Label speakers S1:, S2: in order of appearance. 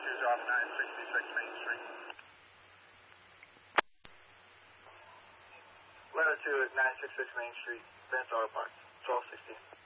S1: Cruiser off 966 Main Street.
S2: Letter 2 at 966 Main Street, Vance Auto Parts, 1216.